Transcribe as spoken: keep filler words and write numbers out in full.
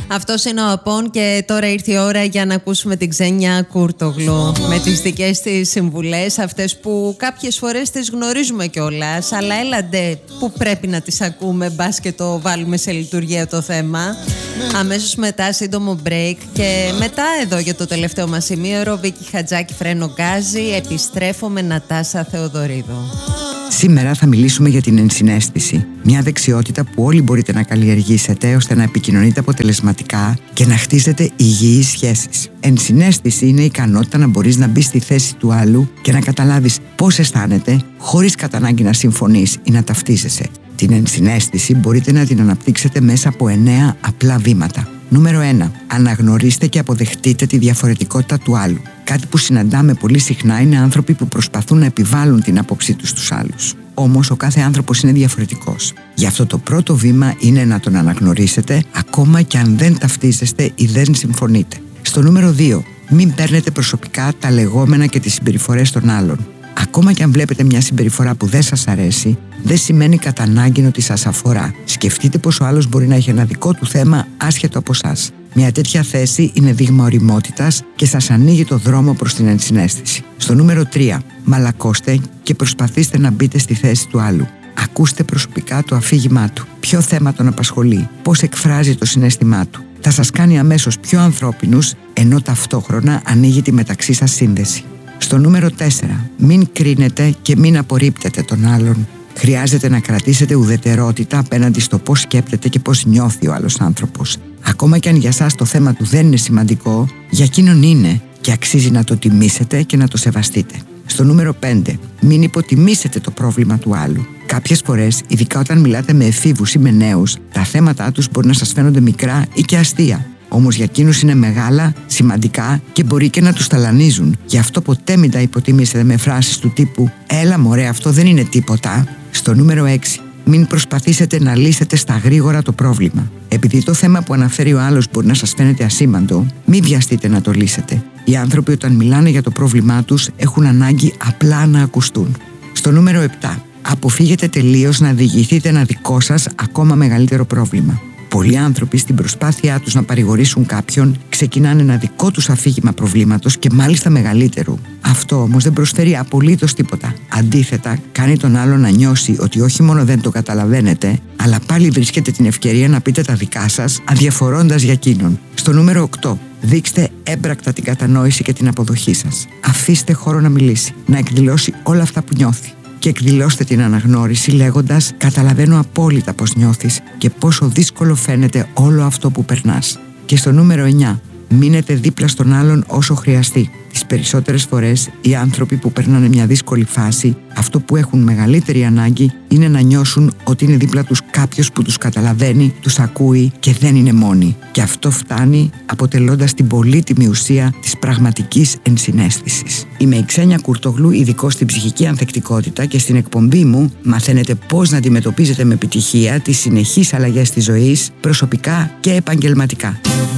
Αυτός είναι ο Απών και τώρα ήρθε η ώρα για να ακούσουμε την Ξένια Κούρτογλου με τις δικές της συμβουλές, αυτές που κάποιες φορές τις γνωρίζουμε κιόλας, αλλά έλαντε που πρέπει να τις ακούμε, μπας και το βάλουμε σε λειτουργία το θέμα. Αμέσως μετά σύντομο break και μετά εδώ για το τελευταίο μας σημείο Βίκη Χατζάκη Φρένο Γκάζη, επιστρέφω με Νατάσα Θεοδωρίδου. Σήμερα θα μιλήσουμε για την ενσυναίσθηση, μια δεξιότητα που όλοι μπορείτε να καλλιεργήσετε ώστε να επικοινωνείτε αποτελεσματικά και να χτίζετε υγιείς σχέσεις. Ενσυναίσθηση είναι η ικανότητα να μπορείς να μπεις στη θέση του άλλου και να καταλάβεις πώς αισθάνεται χωρίς κατά ανάγκη να συμφωνείς ή να ταυτίζεσαι. Την ενσυναίσθηση μπορείτε να την αναπτύξετε μέσα από εννέα απλά βήματα. Νούμερο ένα. Αναγνωρίστε και αποδεχτείτε τη διαφορετικότητα του άλλου. Κάτι που συναντάμε πολύ συχνά είναι άνθρωποι που προσπαθούν να επιβάλλουν την άποψή τους στους άλλους. Όμως ο κάθε άνθρωπος είναι διαφορετικός. Γι' αυτό το πρώτο βήμα είναι να τον αναγνωρίσετε, ακόμα και αν δεν ταυτίζεστε ή δεν συμφωνείτε. Στο νούμερο δύο. Μην παίρνετε προσωπικά τα λεγόμενα και τις συμπεριφορές των άλλων. Ακόμα και αν βλέπετε μια συμπεριφορά που δεν σας αρέσει, δεν σημαίνει κατά ανάγκη ότι σας αφορά. Σκεφτείτε πως ο άλλος μπορεί να έχει ένα δικό του θέμα άσχετο από εσάς. Μια τέτοια θέση είναι δείγμα ωριμότητας και σας ανοίγει το δρόμο προς την ενσυναίσθηση. Στο νούμερο τρία. Μαλακώστε και προσπαθήστε να μπείτε στη θέση του άλλου. Ακούστε προσωπικά το αφήγημά του. Ποιο θέμα τον απασχολεί, πώς εκφράζει το συναίσθημά του. Θα σας κάνει αμέσως πιο ανθρώπινους, ενώ ταυτόχρονα ανοίγει τη μεταξύ σας σύνδεση. Στο νούμερο τέσσερα. Μην κρίνετε και μην απορρίπτετε τον άλλον. Χρειάζεται να κρατήσετε ουδετερότητα απέναντι στο πώς σκέπτεται και πώς νιώθει ο άλλος άνθρωπος. Ακόμα και αν για σας το θέμα του δεν είναι σημαντικό, για εκείνον είναι και αξίζει να το τιμήσετε και να το σεβαστείτε. Στο νούμερο πέντε. Μην υποτιμήσετε το πρόβλημα του άλλου. Κάποιες φορές, ειδικά όταν μιλάτε με εφήβους ή με νέους, τα θέματα τους μπορεί να σας φαίνονται μικρά ή και αστεία. Όμως για εκείνους είναι μεγάλα, σημαντικά και μπορεί και να τους ταλανίζουν. Γι' αυτό ποτέ μην τα υποτιμήσετε με φράσεις του τύπου «Έλα μωρέ, αυτό δεν είναι τίποτα». Στο νούμερο έξι. Μην προσπαθήσετε να λύσετε στα γρήγορα το πρόβλημα. Επειδή το θέμα που αναφέρει ο άλλος μπορεί να σας φαίνεται ασήμαντο, μην βιαστείτε να το λύσετε. Οι άνθρωποι όταν μιλάνε για το πρόβλημά τους έχουν ανάγκη απλά να ακουστούν. Στο νούμερο επτά. Αποφύγετε τελείως να διηγηθείτε ένα δικό σας ακόμα μεγαλύτερο πρόβλημα. Πολλοί άνθρωποι στην προσπάθειά τους να παρηγορήσουν κάποιον ξεκινάνε ένα δικό τους αφήγημα προβλήματος και μάλιστα μεγαλύτερου. Αυτό όμως δεν προσφέρει απολύτως τίποτα. Αντίθετα, κάνει τον άλλο να νιώσει ότι όχι μόνο δεν το καταλαβαίνετε, αλλά πάλι βρίσκετε την ευκαιρία να πείτε τα δικά σας, αδιαφορώντας για εκείνον. Στο νούμερο οκτώ. Δείξτε έμπρακτα την κατανόηση και την αποδοχή σας. Αφήστε χώρο να μιλήσει, να εκδηλώσει όλα αυτά που νιώθει. Και εκδηλώστε την αναγνώριση λέγοντας «Καταλαβαίνω απόλυτα πώς νιώθεις και πόσο δύσκολο φαίνεται όλο αυτό που περνάς». Και στο νούμερο εννιά. Μείνετε δίπλα στον άλλον όσο χρειαστεί. Τις περισσότερες φορές οι άνθρωποι που περνάνε μια δύσκολη φάση, αυτό που έχουν μεγαλύτερη ανάγκη είναι να νιώσουν ότι είναι δίπλα τους κάποιος που τους καταλαβαίνει, τους ακούει και δεν είναι μόνοι. Και αυτό φτάνει αποτελώντας την πολύτιμη ουσία της πραγματικής ενσυναίσθησης. Είμαι η Ξένια Κούρτογλου, ειδικός στην ψυχική ανθεκτικότητα, και στην εκπομπή μου μαθαίνετε πώς να αντιμετωπίζετε με επιτυχία τις συνεχείς αλλαγές της ζωής, προσωπικά και επαγγελματικά.